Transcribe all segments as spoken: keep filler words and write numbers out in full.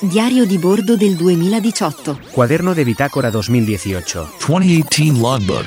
Diario di bordo del duemiladiciotto. Cuaderno de bitácora duemiladiciotto. duemiladiciotto Logbook.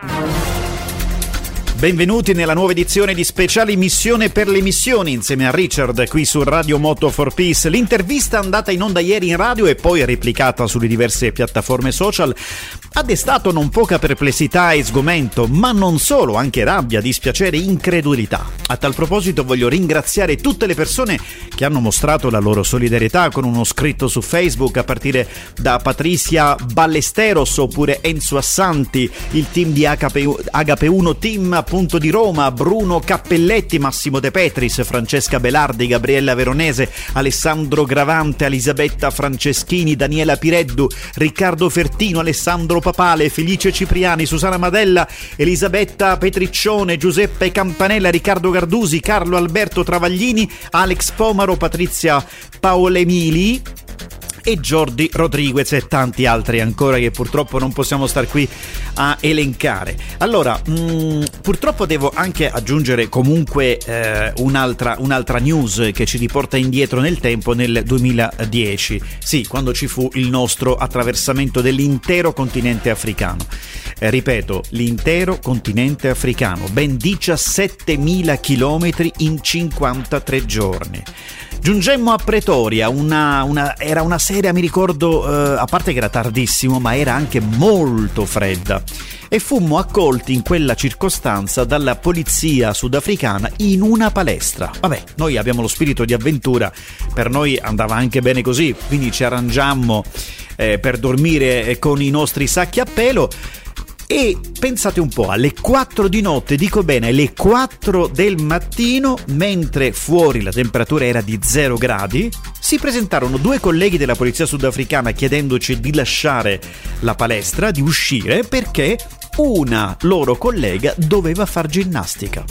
Benvenuti nella nuova edizione di Speciali Missione per le Missioni insieme a Richard qui su Radio Moto for Peace. L'intervista andata in onda ieri in radio e poi replicata sulle diverse piattaforme social ha destato non poca perplessità e sgomento, ma non solo, anche rabbia, dispiacere e incredulità. A tal proposito voglio ringraziare tutte le persone che hanno mostrato la loro solidarietà con uno scritto su Facebook, a partire da Patricia Ballesteros oppure Enzo Assanti, il team di Agape uno Team appunto di Roma, Bruno Cappelletti, Massimo De Petris, Francesca Belardi, Gabriella Veronese, Alessandro Gravante, Elisabetta Franceschini, Daniela Pireddu, Riccardo Fertino, Alessandro Papale, Felice Cipriani, Susana Madella, Elisabetta Petriccione, Giuseppe Campanella, Riccardo Gardusi, Carlo Alberto Travaglini, Alex Pomaro, Patrizia Paolemili e Jordi Rodriguez e tanti altri ancora che purtroppo non possiamo star qui a elencare. Allora, mh, purtroppo devo anche aggiungere comunque eh, un'altra, un'altra news che ci riporta indietro nel tempo, nel duemiladieci, sì, quando ci fu il nostro attraversamento dell'intero continente africano. Eh, ripeto, l'intero continente africano, ben diciassettemila chilometri in cinquantatré giorni. Giungemmo a Pretoria, una, una, era una sera, mi ricordo, eh, a parte che era tardissimo, ma era anche molto fredda. E fummo accolti in quella circostanza dalla polizia sudafricana in una palestra. Vabbè, noi abbiamo lo spirito di avventura, per noi andava anche bene così, quindi ci arrangiammo eh, per dormire con i nostri sacchi a pelo. E pensate un po', alle quattro di notte, dico bene, alle quattro del mattino, mentre fuori la temperatura era di zero gradi, si presentarono due colleghi della polizia sudafricana chiedendoci di lasciare la palestra, di uscire, perché una loro collega doveva far ginnastica.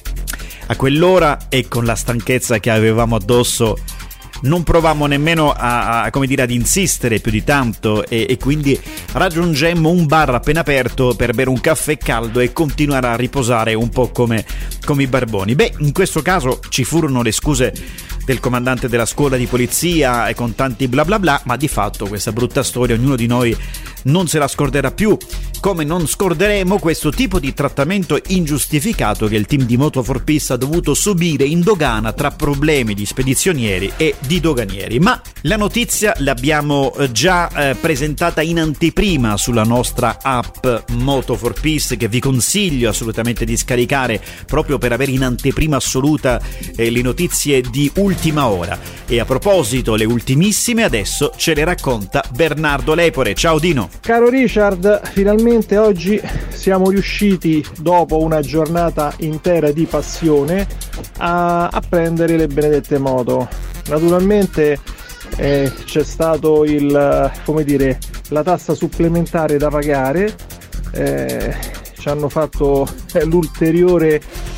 A quell'ora e con la stanchezza che avevamo addosso non provammo nemmeno a, a come dire ad insistere più di tanto e, e quindi raggiungemmo un bar appena aperto per bere un caffè caldo e continuare a riposare un po' come, come i barboni. Beh, in questo caso ci furono le scuse del comandante della scuola di polizia e con tanti bla bla bla, ma di fatto questa brutta storia ognuno di noi non se la scorderà più, come non scorderemo questo tipo di trattamento ingiustificato che il team di Moto for Peace ha dovuto subire in dogana tra problemi di spedizionieri e di doganieri. Ma la notizia l'abbiamo già eh, presentata in anteprima sulla nostra app Moto for Peace, che vi consiglio assolutamente di scaricare proprio per avere in anteprima assoluta eh, le notizie di ultima ora. E a proposito, le ultimissime adesso ce le racconta Bernardo Lepore. Ciao Dino. Caro Richard, finalmente oggi siamo riusciti, dopo una giornata intera di passione, a, a prendere le benedette moto. Naturalmente eh, c'è stato il, come dire, la tassa supplementare da pagare, eh, ci hanno fatto eh, l'ulteriore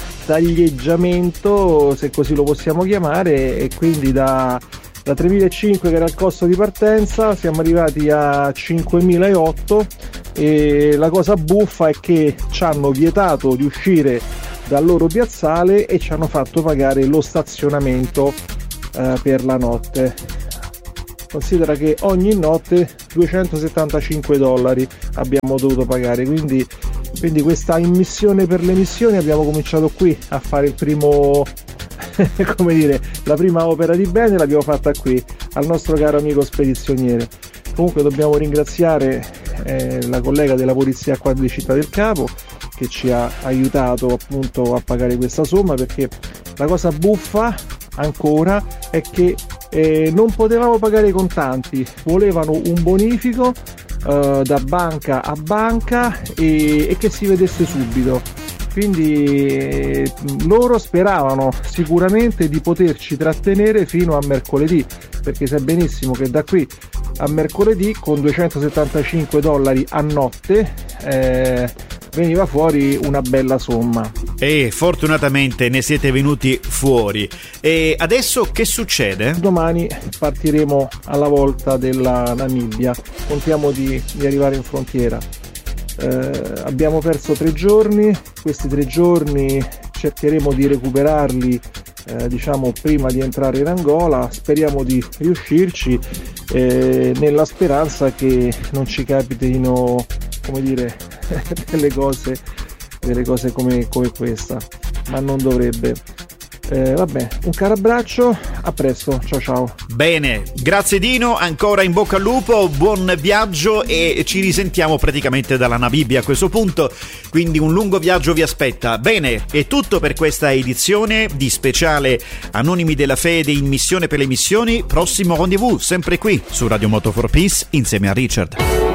taglieggiamento, se così lo possiamo chiamare, e quindi da Da tremilacinquecento che era il costo di partenza siamo arrivati a cinquemilaottocento, e la cosa buffa è che ci hanno vietato di uscire dal loro piazzale e ci hanno fatto pagare lo stazionamento eh, per la notte. Considera che ogni notte duecentosettantacinque dollari abbiamo dovuto pagare, quindi, quindi questa immissione per le missioni abbiamo cominciato qui a fare il primo come dire, la prima opera di bene l'abbiamo fatta qui al nostro caro amico spedizioniere. Comunque dobbiamo ringraziare eh, la collega della polizia qua di Città del Capo che ci ha aiutato appunto a pagare questa somma, perché la cosa buffa ancora è che eh, non potevamo pagare i contanti, volevano un bonifico eh, da banca a banca e, e che si vedesse subito. Quindi eh, loro speravano sicuramente di poterci trattenere fino a mercoledì, perché sai benissimo che da qui a mercoledì con duecentosettantacinque dollari a notte eh, veniva fuori una bella somma. E fortunatamente ne siete venuti fuori. E adesso che succede? Domani partiremo alla volta della Namibia, contiamo di, di arrivare in frontiera. Eh, abbiamo perso tre giorni, questi tre giorni cercheremo di recuperarli eh, diciamo prima di entrare in Angola. Speriamo di riuscirci, eh, nella speranza che non ci capitino, come dire, delle cose delle cose come, come questa, ma non dovrebbe. Eh, vabbè, un caro abbraccio, a presto, ciao ciao. Bene, grazie Dino, ancora in bocca al lupo, buon viaggio e ci risentiamo praticamente dalla Namibia a questo punto, quindi un lungo viaggio vi aspetta. Bene, è tutto per questa edizione di speciale Anonimi della Fede in missione per le missioni. Prossimo rendezvous sempre qui su Radio Moto for Peace insieme a Richard.